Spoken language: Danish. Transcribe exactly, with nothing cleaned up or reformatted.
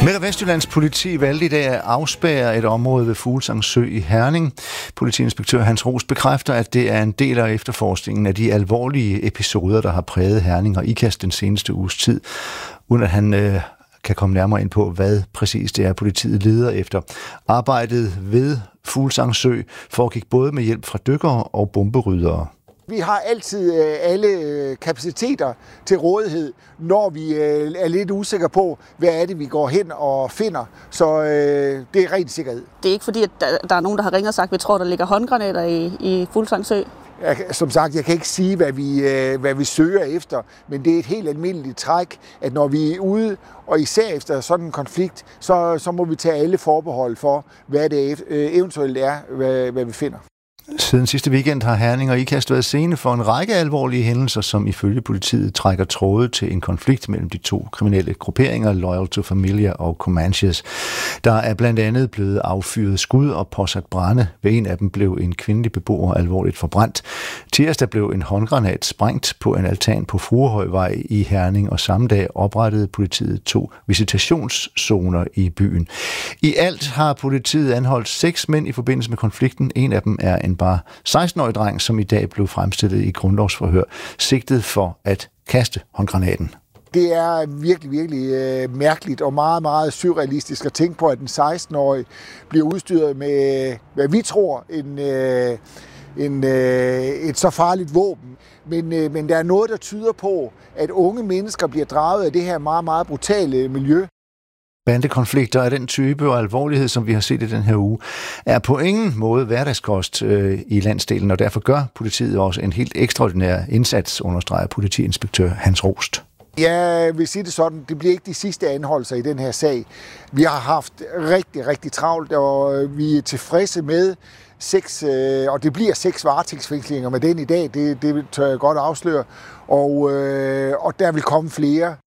Midt- og Vestjyllands politi valgte i dag at afspærre et område ved Fuglsang Sø i Herning. Politiinspektør Hans Rost bekræfter, at det er en del af efterforskningen af de alvorlige episoder, der har præget Herning og Ikast den seneste uges tid, uden at han øh, kan komme nærmere ind på, hvad præcis det er, politiet leder efter. Arbejdet ved Fuglsang Sø foregik både med hjælp fra dykkere og bomberyddere. Vi har altid alle kapaciteter til rådighed, når vi er lidt usikre på, hvad er det, vi går hen og finder. Så øh, det er ren sikkerhed. Det er ikke fordi, at der er nogen, der har ringet og sagt, at vi tror, der ligger håndgranater i, i Fuglsang Sø? Jeg, som sagt, jeg kan ikke sige, hvad vi, hvad vi søger efter, men det er et helt almindeligt træk, at når vi er ude, og især efter sådan en konflikt, så, så må vi tage alle forbehold for, hvad det eventuelt er, hvad, hvad vi finder. Siden sidste weekend har Herning og Ikast været scene for en række alvorlige hændelser, som ifølge politiet trækker tråde til en konflikt mellem de to kriminelle grupperinger, Loyal to Familia og Comanches. Der er blandt andet blevet affyret skud og påsat brænde. Ved en af dem blev en kvindelig beboer alvorligt forbrændt. Tirsdag blev en håndgranat sprængt på en altan på Fruehøjvej i Herning, og samme dag oprettede politiet to visitationszoner i byen. I alt har politiet anholdt seks mænd i forbindelse med konflikten. En af dem er en bare seksten-årig dreng, som i dag blev fremstillet i grundlovsforhør, sigtet for at kaste håndgranaten. Det er virkelig, virkelig øh, mærkeligt og meget, meget surrealistisk at tænke på, at en seksten-årig bliver udstyret med, hvad vi tror, en, øh, en, øh, et så farligt våben. Men, øh, men der er noget, der tyder på, at unge mennesker bliver draget af det her meget, meget brutale miljø. Bandekonflikter af den type og alvorlighed, som vi har set i den her uge, er på ingen måde hverdagskost øh, i landsdelen, og derfor gør politiet også en helt ekstraordinær indsats, understreger politiinspektør Hans Rost. Jeg vil sige det sådan, det bliver ikke de sidste anholdelser i den her sag. Vi har haft rigtig, rigtig travlt, og vi er tilfredse med seks, og det bliver seks varetægtsfængslinger med den i dag, det, det tør jeg godt afsløre, og, og der vil komme flere.